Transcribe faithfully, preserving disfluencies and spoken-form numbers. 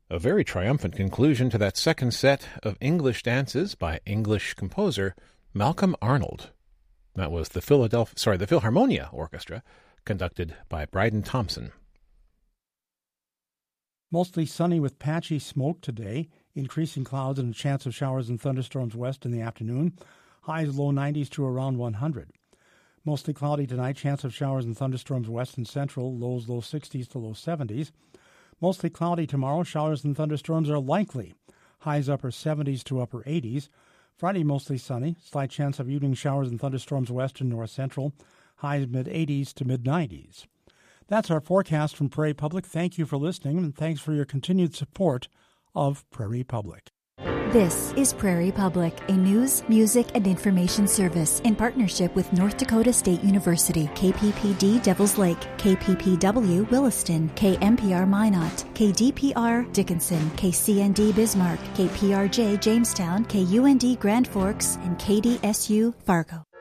A very triumphant conclusion to that second set of English dances by English composer Malcolm Arnold. That was the Philadelphia, sorry, the Philharmonia Orchestra, conducted by Bryden Thompson. Mostly sunny with patchy smoke today. Increasing clouds and a chance of showers and thunderstorms west in the afternoon. Highs low nineties to around one hundred. Mostly cloudy tonight. Chance of showers and thunderstorms west and central. Lows low sixties to low seventies. Mostly cloudy tomorrow. Showers and thunderstorms are likely. Highs upper seventies to upper eighties. Friday mostly sunny. Slight chance of evening showers and thunderstorms west and north central. Highs mid-eighties to mid-nineties. That's our forecast from Prairie Public. Thank you for listening, and thanks for your continued support of Prairie Public. This is Prairie Public, a news, music, and information service in partnership with North Dakota State University, K P P D Devils Lake, K P P W Williston, K M P R Minot, K D P R Dickinson, K C N D Bismarck, K P R J Jamestown, K U N D Grand Forks, and K D S U Fargo.